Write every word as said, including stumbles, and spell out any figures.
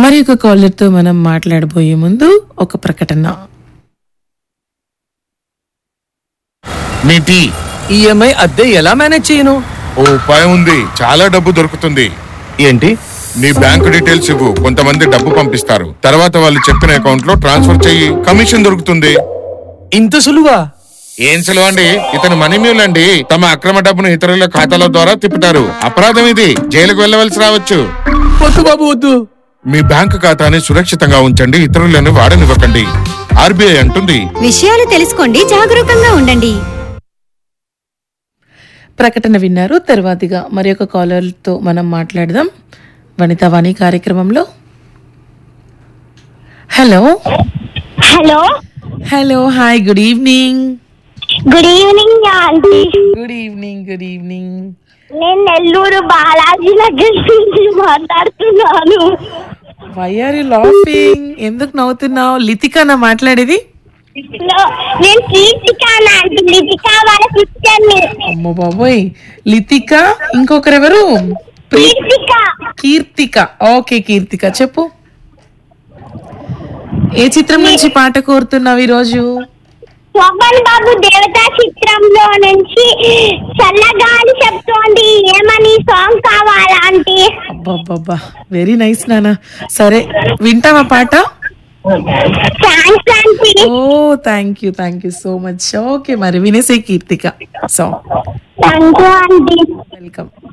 మరి ఒక కాలర్తో మనం మాట్లాడబోయే ముందు ఒక ప్రకటన. మీ టీ ఈఎంఐ అద్దె ఎలా మేనేజ్ చేయను? ఓ ఉపాయం ఉంది, చాలా డబ్బు దొరుకుతుంది. ఏంటి? నీ బ్యాంక్ డీటెయిల్స్ ఇవ్వు, కొంతమంది డబ్బు పంపిస్తారు. తర్వాత వాళ్ళు చెప్పిన అకౌంట్ లో ట్రాన్స్ఫర్ చెయ్యి, కమిషన్ దొరుకుతుంది. ఇంత సులువా? ఏం సులువు అండి, ఇతను మనీ మ్యూల్ అండి. తమ అక్రమ డబ్బును ఇతరుల ఖాతాల ద్వారా తిప్పుతారు. అపరాధం ఇది, జైలుకు వెళ్ళవలసి రావచ్చు. వద్దు బాబు వద్దు. మీ బ్యాంక్ ఖాతాని సురక్షితంగా ఉంచండి, ఇతరులను వాడనివ్వకండి. ఆర్బీఐ అంటుంది, విషయాలు తెలుసుకోండి, జాగరూకంగా ఉండండి. ప్రకటన విన్నారు. తర్వాతిగా మరి ఒక కాలర్తో మనం మాట్లాడదాం వనితావాణి కార్యక్రమంలో. Hello hello hello hi, good evening. Good evening aunty. Good evening good evening నేను నెల్లూరు బాలాజీ నగర్ నుంచి మాట్లాడుతున్నాను. Why are you laughing? ఎందుకు నవ్వుతున్నావు? లితికానా మాట్లాడేది? No, నేను కీర్తిక ఆంటీ, లితిక వాళ్ళ సిస్టర్ ని. అమ్మో బాబోయ్, లితిక ఇంకొకరెవరు? కీర్తిక. కీర్తిక. ఓకే కీర్తిక, చెప్పు ఏ చిత్రం నుంచి పాట కోరుతున్నావు ఈరోజు? శోభన్ బాబు దేవతా చిత్రంలో నుంచి చల్లగాలి చెప్తోంది ఏమని సాంగ్ కావాలా ఆంటీ? అబ్బబ్బబ్బా, వెరీ నైస్ నానా. సరే, వింటావా పాట? Thanks aunty. Oh thank you thank you so much. Okay మరి వినేసే Keerthika song. Thanks aunty. Welcome.